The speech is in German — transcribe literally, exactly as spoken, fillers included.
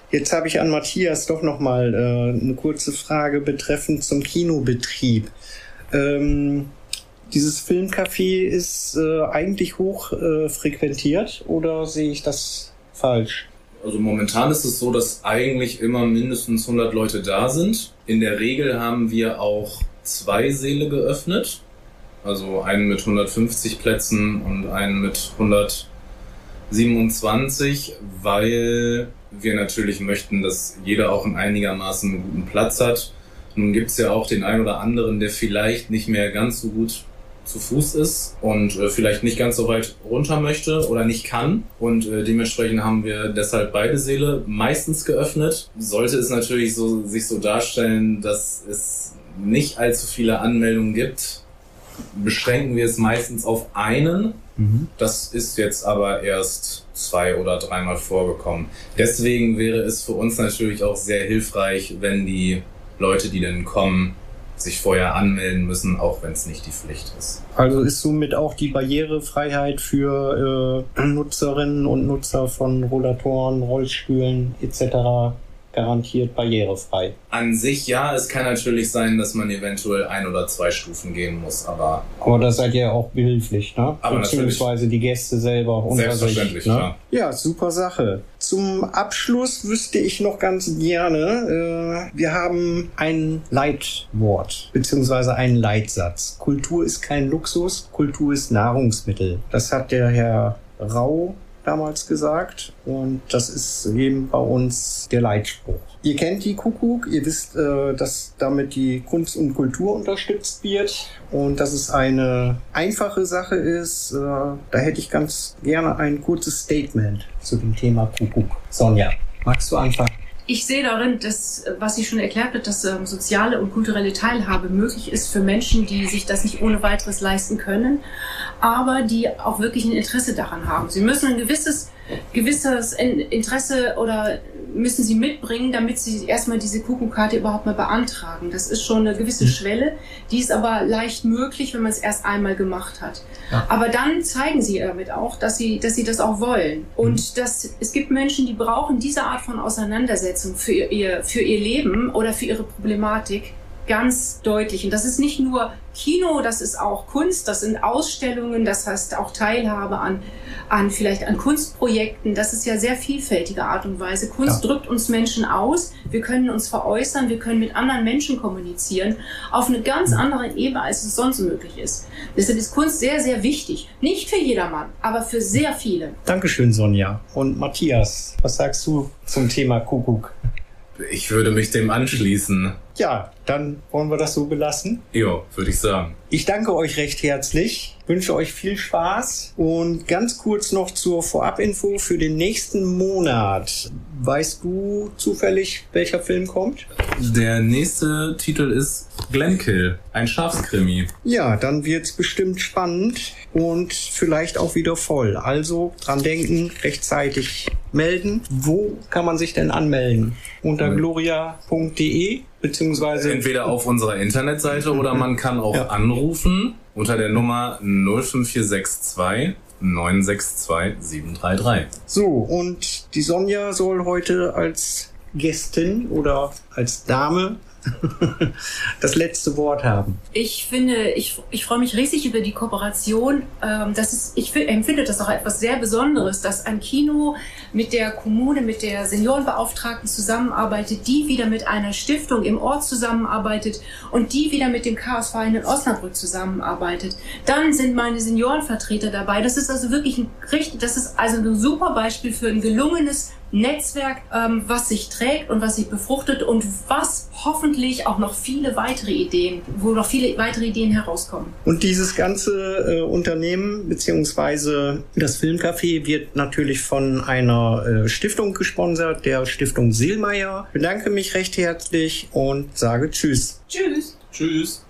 Jetzt habe ich an Matthias doch nochmal äh, eine kurze Frage betreffend zum Kinobetrieb. Ähm, dieses Filmcafé ist äh, eigentlich hoch äh, frequentiert oder sehe ich das falsch? Also momentan ist es so, dass eigentlich immer mindestens hundert Leute da sind. In der Regel haben wir auch zwei Säle geöffnet. Also einen mit hundertfünfzig Plätzen und einen mit hundertsiebenundzwanzig, weil wir natürlich möchten, dass jeder auch in einigermaßen einen guten Platz hat. Nun gibt es ja auch den einen oder anderen, der vielleicht nicht mehr ganz so gut zu Fuß ist und äh, vielleicht nicht ganz so weit runter möchte oder nicht kann. Und äh, dementsprechend haben wir deshalb beide Säle meistens geöffnet. Sollte es natürlich so, sich so darstellen, dass es nicht allzu viele Anmeldungen gibt, beschränken wir es meistens auf einen. Mhm. Das ist jetzt aber erst zwei- oder dreimal vorgekommen. Deswegen wäre es für uns natürlich auch sehr hilfreich, wenn die Leute, die denn kommen, sich vorher anmelden müssen, auch wenn es nicht die Pflicht ist. Also ist somit auch die Barrierefreiheit für äh, Nutzerinnen und Nutzer von Rollatoren, Rollstühlen et cetera garantiert barrierefrei? An sich ja, es kann natürlich sein, dass man eventuell ein oder zwei Stufen gehen muss, aber... Aber da seid ihr ja auch behilflich, ne? Aber beziehungsweise die Gäste selber unter selbstverständlich, sich, ne? Klar. Ja, super Sache. Zum Abschluss wüsste ich noch ganz gerne, äh, wir haben ein Leitwort, beziehungsweise einen Leitsatz. Kultur ist kein Luxus, Kultur ist Nahrungsmittel. Das hat der Herr Rau damals gesagt und das ist eben bei uns der Leitspruch. Ihr kennt die Kuckuck, ihr wisst, äh, dass damit die Kunst und Kultur unterstützt wird und dass es eine einfache Sache ist. Äh, da hätte ich ganz gerne ein kurzes Statement zu dem Thema Kuckuck. Sonja, magst du anfangen? Ich sehe darin, dass, was ich schon erklärt habe, dass ähm, soziale und kulturelle Teilhabe möglich ist für Menschen, die sich das nicht ohne weiteres leisten können, aber die auch wirklich ein Interesse daran haben. Sie müssen ein gewisses, gewisses Interesse oder müssen sie mitbringen, damit sie erstmal diese Kuckuck-Karte überhaupt mal beantragen. Das ist schon eine gewisse Schwelle, die ist aber leicht möglich, wenn man es erst einmal gemacht hat. Ja. Aber dann zeigen sie damit auch, dass sie, dass sie das auch wollen. Und dass, es gibt Menschen, die brauchen diese Art von Auseinandersetzung für ihr, für ihr Leben oder für ihre Problematik ganz deutlich. Und das ist nicht nur Kino, das ist auch Kunst, das sind Ausstellungen, das heißt auch Teilhabe an, an vielleicht an Kunstprojekten. Das ist ja sehr vielfältige Art und Weise. Kunst ja. drückt uns Menschen aus, wir können uns veräußern, wir können mit anderen Menschen kommunizieren, auf eine ganz andere Ebene, als es sonst möglich ist. Deshalb ist Kunst sehr, sehr wichtig. Nicht für jedermann, aber für sehr viele. Dankeschön, Sonja. Und Matthias, was sagst du zum Thema Kuckuck? Ich würde mich dem anschließen. Ja, dann wollen wir das so belassen. Jo, würde ich sagen. Ich danke euch recht herzlich, wünsche euch viel Spaß und ganz kurz noch zur Vorabinfo für den nächsten Monat. Weißt du zufällig, welcher Film kommt? Der nächste Titel ist Glenkill, ein Schafskrimi. Ja, dann wird's bestimmt spannend und vielleicht auch wieder voll. Also dran denken, rechtzeitig melden. Wo kann man sich denn anmelden? Unter gloria punkt de beziehungsweise entweder auf unserer Internetseite oder man kann auch ja. anrufen unter der Nummer null fünf vier sechs zwei neun sechs zwei sieben drei drei. So, und die Sonja soll heute als Gästin oder als Dame das letzte Wort haben. Ich finde, ich, ich freue mich riesig über die Kooperation. Ähm, das ist, ich empfinde das auch etwas sehr Besonderes, dass ein Kino mit der Kommune, mit der Seniorenbeauftragten zusammenarbeitet, die wieder mit einer Stiftung im Ort zusammenarbeitet und die wieder mit dem Chaosverein in Osnabrück zusammenarbeitet. Dann sind meine Seniorenvertreter dabei. Das ist also wirklich ein richtig, das ist also ein super Beispiel für ein gelungenes Netzwerk, ähm, was sich trägt und was sich befruchtet und was hoffentlich auch noch viele weitere Ideen, wo noch viele weitere Ideen herauskommen. Und dieses ganze äh, Unternehmen beziehungsweise das Filmcafé wird natürlich von einer äh, Stiftung gesponsert, der Stiftung Seelmeier. Ich bedanke mich recht herzlich und sage Tschüss. Tschüss. Tschüss.